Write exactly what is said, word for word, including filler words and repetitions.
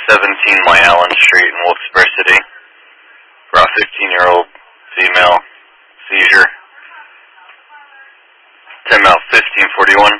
seventeen My Allen Street in Wilkes-Barre City for a fifteen-year-old female seizure. ten mile fifteen forty-one.